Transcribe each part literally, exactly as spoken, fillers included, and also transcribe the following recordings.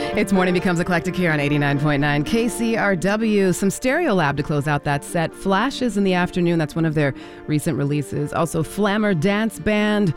It's Morning Becomes Eclectic here on eighty-nine point nine K C R W. Some Stereolab to close out that set. Flashes in the Afternoon, that's one of their recent releases. Also Flammer Dance Band.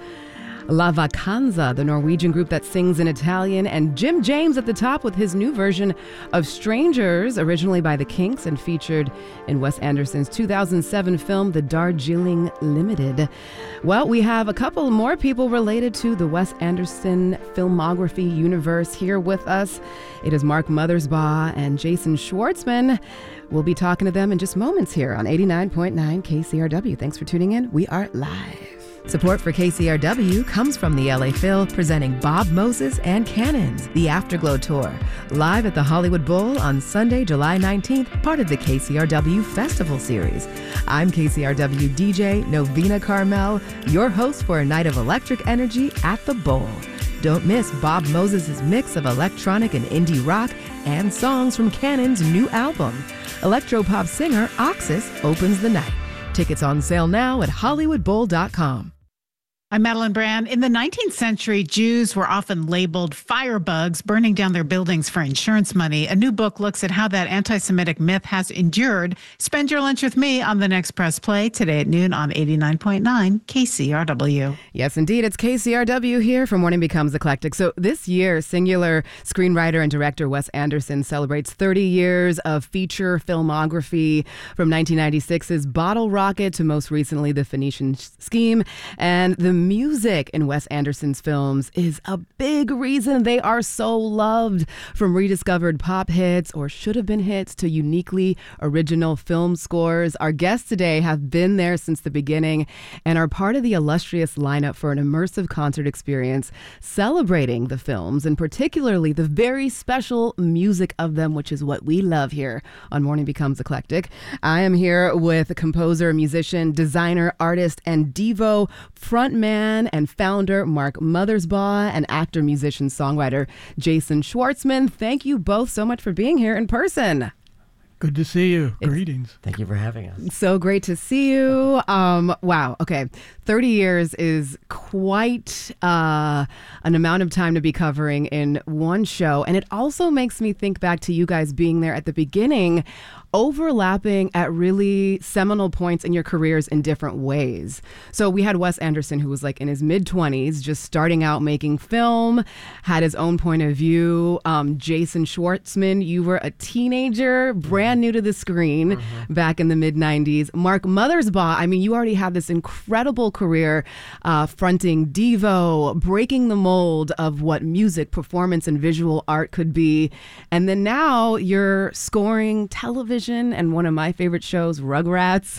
La Vacanza, the Norwegian group that sings in Italian, and Jim James at the top with his new version of Strangers, originally by the Kinks and featured in Wes Anderson's two thousand seven film, The Darjeeling Limited. Well, we have a couple more people related to the Wes Anderson filmography universe here with us. It is Mark Mothersbaugh and Jason Schwartzman. We'll be talking to them in just moments here on eighty-nine point nine K C R W. Thanks for tuning in. We are live. Support for K C R W comes from the L A Phil, presenting Bob Moses and Cannons, the Afterglow Tour, live at the Hollywood Bowl on Sunday, July nineteenth, part of the K C R W Festival Series. I'm K C R W D J Novena Carmel, your host for a night of electric energy at the Bowl. Don't miss Bob Moses' mix of electronic and indie rock and songs from Cannon's new album. Electropop singer Oxus opens the night. Tickets on sale now at hollywood bowl dot com. I'm Madeline Brand. In the nineteenth century, Jews were often labeled firebugs, burning down their buildings for insurance money. A new book looks at how that anti-Semitic myth has endured. Spend your lunch with me on the next Press Play today at noon on eighty-nine point nine K C R W. Yes, indeed. It's K C R W here for Morning Becomes Eclectic. So this year, singular screenwriter and director Wes Anderson celebrates thirty years of feature filmography, from nineteen ninety-six's Bottle Rocket to most recently The Phoenician Scheme. And the music in Wes Anderson's films is a big reason they are so loved, from rediscovered pop hits or should have been hits to uniquely original film scores. Our guests today have been there since the beginning and are part of the illustrious lineup for an immersive concert experience celebrating the films, and particularly the very special music of them, which is what we love here on Morning Becomes Eclectic. I am here with composer, musician, designer, artist, and Devo frontman and founder Mark Mothersbaugh, and actor, musician, songwriter Jason Schwartzman. Thank you both so much for being here in person. Good to see you. It's, Greetings. Thank you for having us. So great to see you. Um, wow. Okay. thirty years is quite uh, an amount of time to be covering in one show. And it also makes me think back to you guys being there at the beginning, overlapping at really seminal points in your careers in different ways. So we had Wes Anderson, who was like in his mid-twenties, just starting out making film, had his own point of view. Um, Jason Schwartzman, you were a teenager, brand new to the screen mm-hmm. back in the mid-nineties. Mark Mothersbaugh, I mean, you already had this incredible career uh, fronting Devo, breaking the mold of what music, performance, and visual art could be. And then now you're scoring television and one of my favorite shows, Rugrats.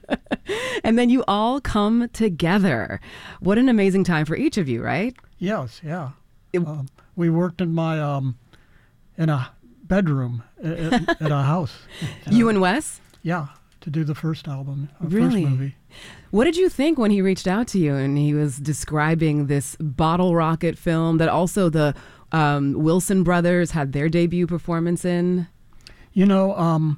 And then you all come together. What an amazing time for each of you, right? Yes, yeah. It, um, we worked in my um, in a bedroom at, at a house. You and Wes? Yeah, to do the first album, our really? first movie. What did you think when he reached out to you and he was describing this Bottle Rocket film that also the um, Wilson brothers had their debut performance in? You know, um,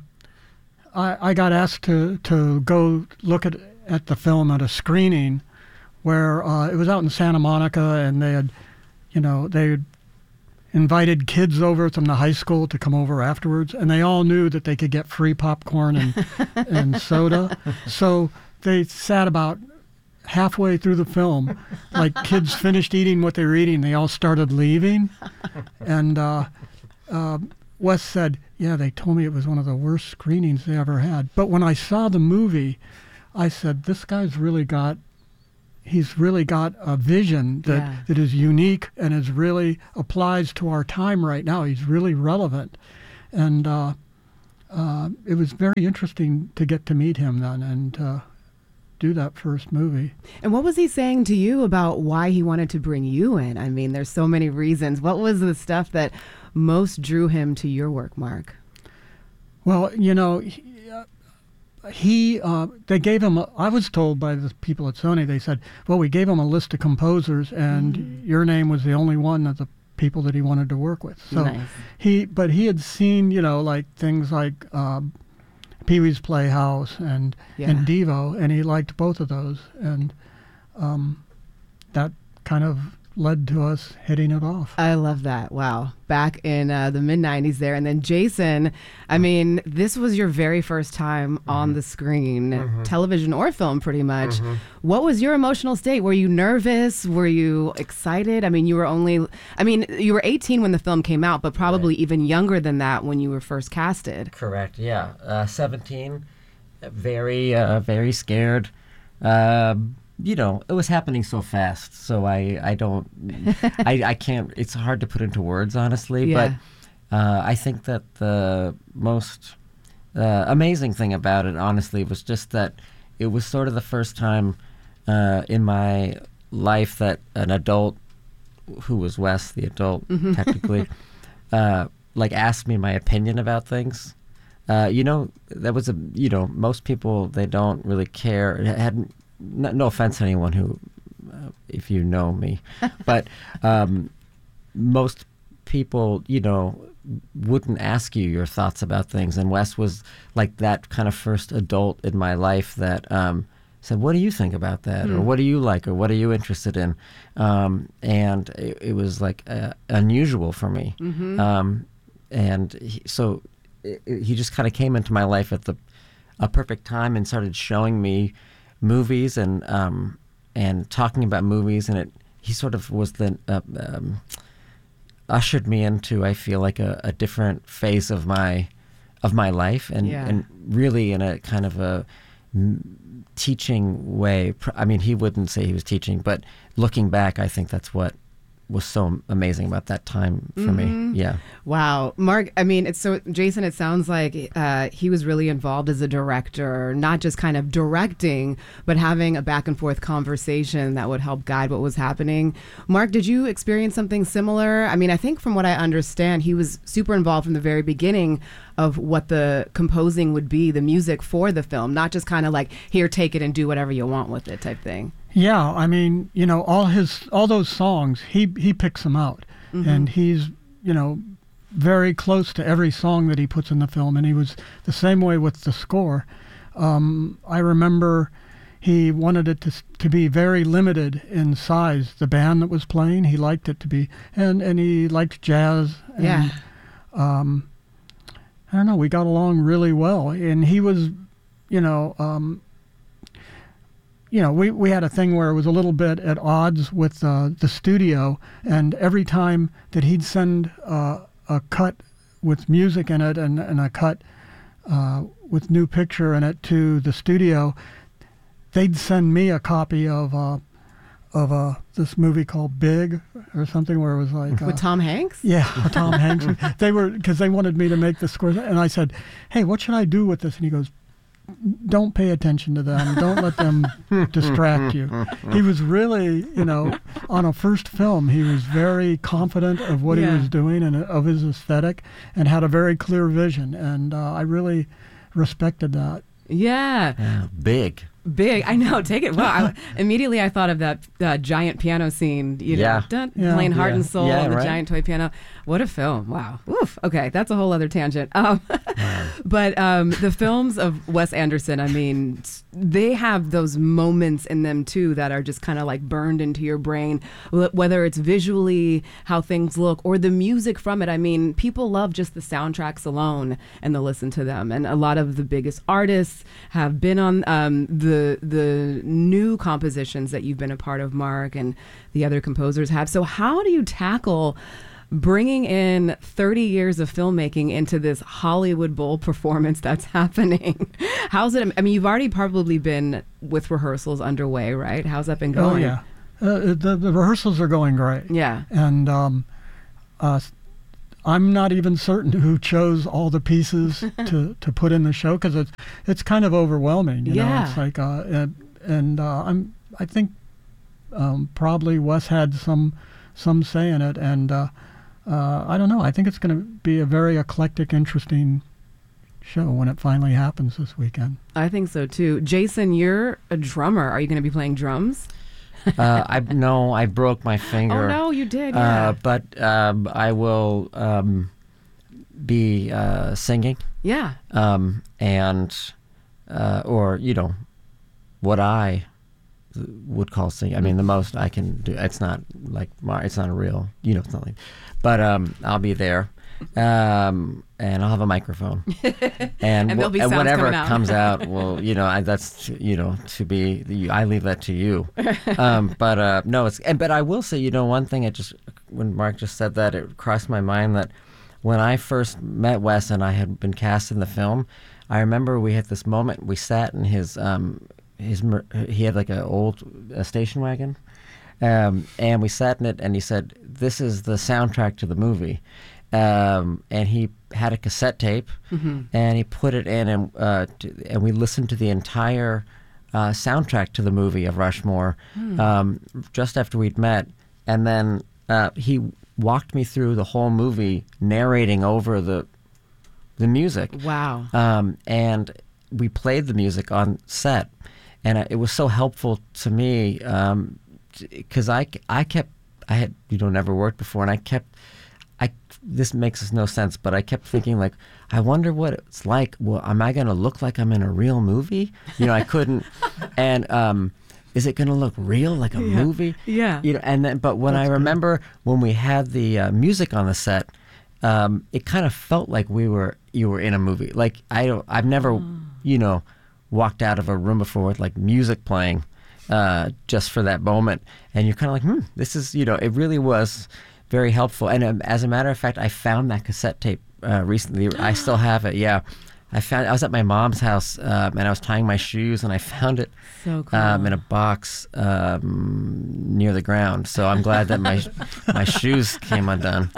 I, I got asked to, to go look at, at the film at a screening where uh, it was out in Santa Monica, and they had, you know, they had invited kids over from the high school to come over afterwards, and they all knew that they could get free popcorn and, and soda. So they sat about halfway through the film, like kids finished eating what they were eating, they all started leaving. And uh, uh, Wes said, yeah, they told me it was one of the worst screenings they ever had. But when I saw the movie, I said, this guy's really got, he's really got a vision that, yeah. that is unique and is really applies to our time right now. He's really relevant. And uh, uh, it was very interesting to get to meet him then and uh, do that first movie. And what was he saying to you about why he wanted to bring you in? I mean, there's so many reasons. What was the stuff that most drew him to your work, Mark? Well, you know, he, uh, he uh, they gave him, a, I was told by the people at Sony, they said, well, we gave him a list of composers, and mm-hmm. your name was the only one of the people that he wanted to work with. So nice. he, but he had seen, you know, like things like uh, Pee-wee's Playhouse and, yeah. and Devo, and he liked both of those. And um, that kind of led to us hitting it off. I love that. Wow. Back in uh, the mid nineties there. And then Jason, I mean, this was your very first time mm-hmm. on the screen, mm-hmm. television or film pretty much. Mm-hmm. What was your emotional state? Were you nervous? Were you excited? I mean, you were only, I mean, you were eighteen when the film came out, but probably right. even younger than that when you were first casted. Correct. Yeah. Uh, seventeen, very, uh, very scared. Uh, you know, it was happening so fast, so I, I don't, I, I can't, it's hard to put into words, honestly, yeah. but uh, I think that the most uh, amazing thing about it, honestly, was just that it was sort of the first time uh, in my life that an adult, who was Wes, the adult, mm-hmm. technically, uh, like asked me my opinion about things. Uh, you know, that was a, you know, most people, they don't really care. It hadn't, no, no offense to anyone who, uh, if you know me, but um, most people, you know, wouldn't ask you your thoughts about things. And Wes was like that kind of first adult in my life that um, said, what do you think about that? Mm. Or what do you like? Or what are you interested in? Um, and it, it was like uh, unusual for me. Mm-hmm. Um, and he, so it, it, he just kind of came into my life at the a perfect time and started showing me movies and um, and talking about movies, and it he sort of was the uh, um, ushered me into, I feel like, a, a different phase of my of my life, and yeah. and really in a kind of a m- teaching way. I mean, he wouldn't say he was teaching, but looking back, I think that's what was so amazing about that time for mm-hmm. me. Yeah. Wow. Mark, I mean, it's so, Jason, it sounds like uh, he was really involved as a director, not just kind of directing, but having a back and forth conversation that would help guide what was happening. Mark, did you experience something similar? I mean, I think from what I understand, he was super involved from the very beginning of what the composing would be, the music for the film, not just kind of like, here, take it and do whatever you want with it type thing. Yeah, I mean, you know, all his all those songs, he he picks them out, mm-hmm. and he's, you know, very close to every song that he puts in the film, and he was the same way with the score. Um, I remember he wanted it to to be very limited in size. The band that was playing, he liked it to be, and and he liked jazz. And, yeah. Um, I don't know. We got along really well, and he was, you know. Um, You know, we, we had a thing where it was a little bit at odds with uh, the studio, and every time that he'd send uh, a cut with music in it and, and a cut uh, with new picture in it to the studio, they'd send me a copy of uh, of uh, this movie called Big or something, where it was like uh, with Tom Hanks. Yeah, Tom Hanks. They were because they wanted me to make the scores, and I said, "Hey, what should I do with this?" And he goes, don't pay attention to them. Don't let them distract you. He was really, you know, on a first film, he was very confident of what yeah. he was doing and of his aesthetic, and had a very clear vision. And uh, I really respected that. Yeah. yeah. Big. Big. I know. Take it. Well, I, immediately I thought of that uh, giant piano scene, you know, yeah. dun, yeah. playing Heart yeah. and Soul, yeah, the right. giant toy piano. What a film. Wow. Oof. Okay. That's a whole other tangent. Um, wow. But um, the films of Wes Anderson, I mean, they have those moments in them too that are just kind of like burned into your brain, whether it's visually how things look or the music from it. I mean, people love just the soundtracks alone and they'll listen to them. And a lot of the biggest artists have been on um, the the new compositions that you've been a part of, Mark, and the other composers have. So how do you tackle bringing in thirty years of filmmaking into this Hollywood Bowl performance that's happening? How's it? I mean, you've already probably been with rehearsals underway, right? How's that been going? Oh, yeah. Uh, the, the rehearsals are going great. Yeah. And um, uh, I'm not even certain who chose all the pieces to, to put in the show, because it's it's kind of overwhelming. You yeah. know, it's like, uh, and, and uh, I'm I think um, probably Wes had some some say in it, and uh, uh, I don't know. I think it's going to be a very eclectic, interesting show when it finally happens this weekend. I think so too. Jason, you're a drummer. Are you going to be playing drums? uh, I no, I broke my finger. Oh no, you did. Yeah. Uh, but um, I will um, be uh, singing. Yeah. Um, and uh, or you know, what I would call singing. I mean, the most I can do. It's not like Mar- it's not a real, you know, it's not like. But um, I'll be there, um, and I'll have a microphone, and, And there'll be and sounds whatever coming out. comes out, well, you know, I, that's to, you know to be. You, I leave that to you. Um, but uh, no, it's. And, but I will say, you know, one thing. It just when Mark just said that, it crossed my mind that when I first met Wes and I had been cast in the film, I remember we had this moment. We sat in his um, his mer- he had like an old uh, station wagon. Um, and we sat in it, and he said, "This is the soundtrack to the movie." Um, and he had a cassette tape, mm-hmm. and he put it in, and uh, to, and we listened to the entire uh, soundtrack to the movie of Rushmore mm. um, just after we'd met. And then uh, he walked me through the whole movie, narrating over the the music. Wow! Um, and we played the music on set, and uh, it was so helpful to me. Um, Because I, I kept, I had, you know, never worked before, and I kept, I, this makes no sense, but I kept thinking, like, I wonder what it's like. Well, am I going to look like I'm in a real movie? You know, I couldn't, and um, is it going to look real, like a yeah. movie? Yeah. You know, and then, but when That's I remember good. when we had the uh, music on the set, um, it kind of felt like we were, you were in a movie. Like, I don't, I've never, oh. you know, walked out of a room before with, like, music playing. Uh, just for that moment, and you're kind of like, hmm, this is, you know, it really was very helpful. And um, as a matter of fact, I found that cassette tape uh, recently. I still have it. Yeah, I found. I was at my mom's house, um, and I was tying my shoes, and I found it so cool. um, in a box um, near the ground. So I'm glad that my my shoes came undone.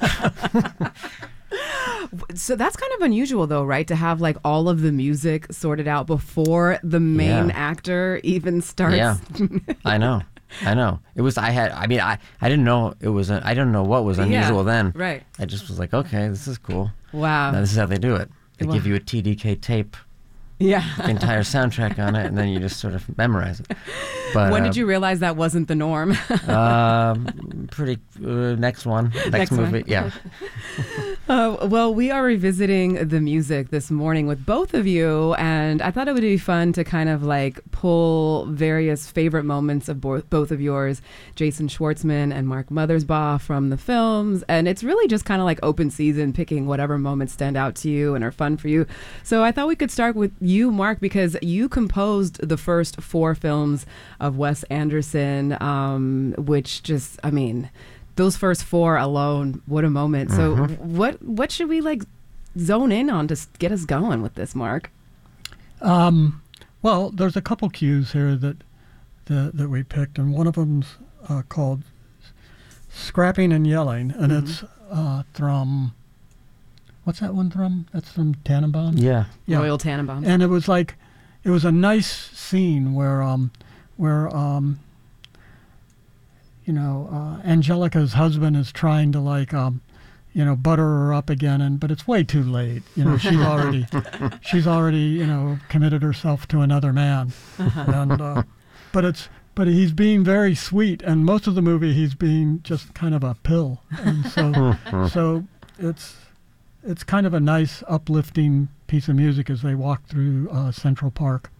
So that's kind of unusual, though, right? To have like all of the music sorted out before the main Yeah. actor even starts. Yeah, I know, I know. It was. I had. I mean, I. I didn't know it was. I didn't know what was unusual Yeah, then. right. I just was like, okay, this is cool. Wow. Now, this is how they do it. They Wow. give you a T D K tape, Yeah. the entire soundtrack on it, and then you just sort of memorize it. But When uh, did you realize that wasn't the norm? um, pretty uh, next one, next, Next one. movie, yeah. Uh, well, we are revisiting the music this morning with both of you, and I thought it would be fun to kind of like pull various favorite moments of bo- both of yours, Jason Schwartzman and Mark Mothersbaugh, from the films. And it's really just kind of like open season, picking whatever moments stand out to you and are fun for you. So I thought we could start with you, Mark, because you composed the first four films of Wes Anderson, um, which just, I mean... Those first four alone, what a moment. So Mm-hmm. what what should we like zone in on to s- get us going with this, Mark? Um, well, there's a couple cues here that that, that we picked, and one of them's uh, called Scrapping and Yelling, and Mhm. it's uh, from, what's that one from? That's from Tannenbaum? Yeah. Yeah. Royal Tannenbaum. And it was like, it was a nice scene where, um, where, um, you know, uh, Angelica's husband is trying to like, um, you know, butter her up again, and but it's way too late. You know, she's already, she's already, you know, committed herself to another man, and uh, but it's, but he's being very sweet, and most of the movie he's being just kind of a pill, and so, so it's, it's kind of a nice uplifting piece of music as they walk through uh, Central Park.